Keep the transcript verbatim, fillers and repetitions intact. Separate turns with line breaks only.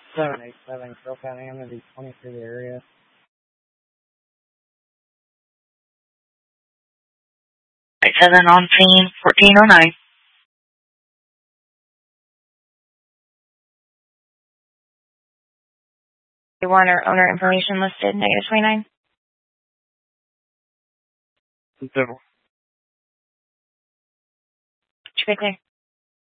seven eight seven, Carroll County, I'm going to be twenty through the area.
eight seven on scene, fourteen oh nine.
You want our owner information listed, negative twenty-nine?
Zero.
Should be clear.